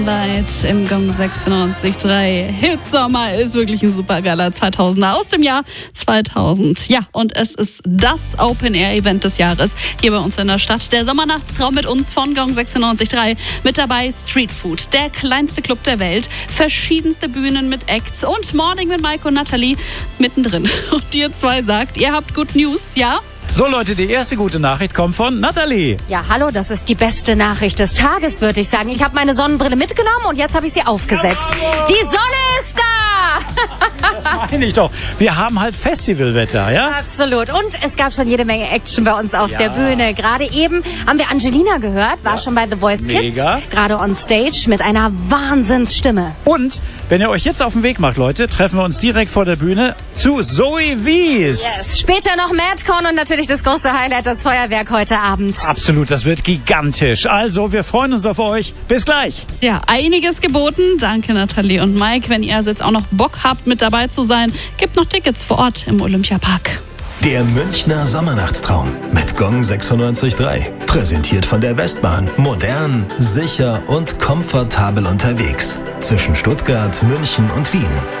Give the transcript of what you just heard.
Light im Gong 96.3. Hitsommer ist wirklich ein super geiler 2000er aus dem Jahr 2000. Ja, und es ist das Open-Air-Event des Jahres hier bei uns in der Stadt. Der Sommernachtstraum mit uns von Gong 96.3. Mit dabei Street Food, der kleinste Club der Welt, verschiedenste Bühnen mit Acts und Morning mit Mike und Nathalie mittendrin. Und ihr zwei sagt, ihr habt Good News, ja? So Leute, die erste gute Nachricht kommt von Nathalie. Ja, hallo, das ist die beste Nachricht des Tages, würde ich sagen. Ich habe meine Sonnenbrille mitgenommen und jetzt habe ich sie aufgesetzt. Ja, die Sonne ist da! Das meine ich doch. Wir haben halt Festivalwetter, ja? Absolut. Und es gab schon jede Menge Action bei uns auf der Bühne. Gerade eben haben wir Angelina gehört, war schon bei The Voice Kids. Gerade on stage mit einer Wahnsinnsstimme. Und wenn ihr euch jetzt auf den Weg macht, Leute, treffen wir uns direkt vor der Bühne zu Zoe Wies. Yes. Später noch Madcon und natürlich das große Highlight, das Feuerwerk heute Abend. Absolut, das wird gigantisch. Also, wir freuen uns auf euch. Bis gleich. Ja, einiges geboten. Danke, Nathalie und Mike. Wenn ihr also jetzt auch noch Bock habt, mit dabei zu sein, gibt noch Tickets vor Ort im Olympiapark. Der Münchner Sommernachtstraum mit Gong 96.3. Präsentiert von der Westbahn. Modern, sicher und komfortabel unterwegs. Zwischen Stuttgart, München und Wien.